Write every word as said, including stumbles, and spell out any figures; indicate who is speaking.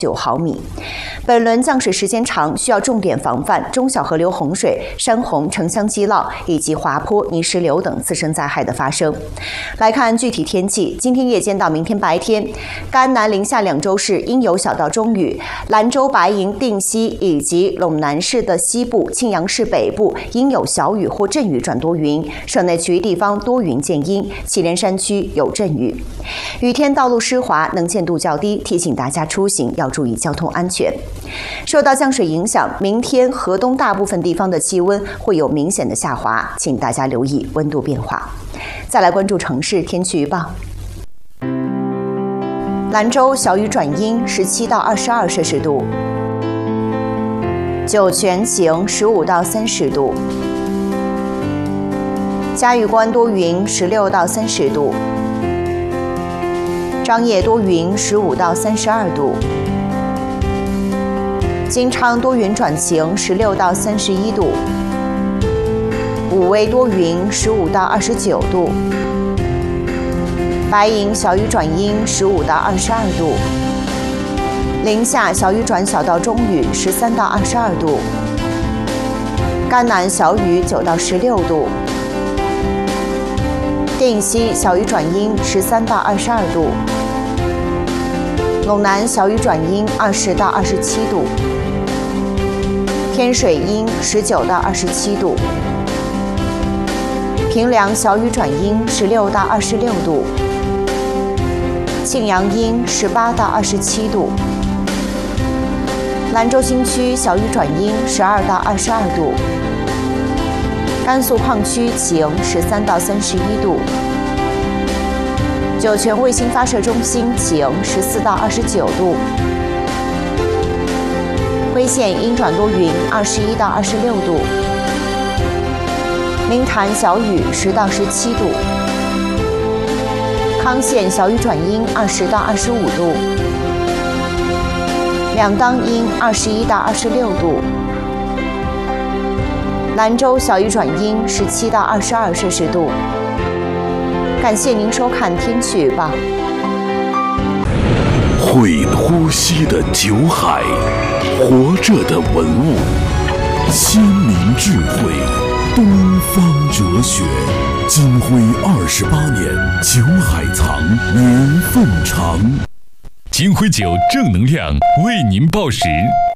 Speaker 1: 九毫米。本轮降水时间长，需要重点防范中小河流洪水、山洪、城乡积涝以及滑坡、泥石流等自身灾害的发生。来看具体天气，今天夜间到明天白天，甘南、临夏两州市阴有小到中雨，兰州、白银、定西以及陇南市的西部、庆阳市北部阴有小雨或阵雨转多云，省内其余地方多云见阴，祁连山区有阵雨。雨天道路湿滑，能见度较低，提醒大家出行要注意交通安全。受到降水影响，明天河东大部分地方的气温会有明显的下滑，请大家留意温度变化。再来关注城市天气预报。兰州小雨转阴，十七到二十二摄氏度；酒泉晴，十五到三十度；嘉峪关多云，十六到三十度；张掖多云，十五到三十二度；金昌多云转晴，十六到三十一度；武威多云，十五到二十九度；白银小雨转阴，十五到二十二度；临夏小雨转小到中雨，十三到二十二度；甘南小雨九到十六度；定西小雨转阴，十三到二十二度；陇南小雨转阴，二十到二十七度；天水阴，十九到二十七度；平凉小雨转阴，十六到二十六度；庆阳阴，十八到二十七度；兰州新区小雨转阴，十二到二十二度；甘肃矿区晴，十三到三十一度；酒泉卫星发射中心晴，十四到二十九度；徽县阴转多云，二十一到二十六度；明潭小雨，十到十七度；康县小雨转阴，二十到二十五度；两当阴，二十一到二十六度；兰州小雨转阴，十七到二十二摄氏度。感谢您收看天气预报。
Speaker 2: 会呼吸的酒海，活着的文物，先民智慧，东方哲学。金辉二十八年，酒海藏，年份长。
Speaker 3: 金辉酒正能量为您报时。